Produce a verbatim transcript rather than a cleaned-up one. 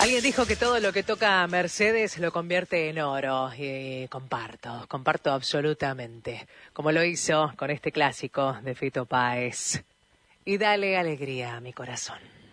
Alguien dijo que todo lo que toca Mercedes lo convierte en oro. Y comparto, comparto absolutamente. Como lo hizo con este clásico de Fito Páez. Y dale alegría a mi corazón.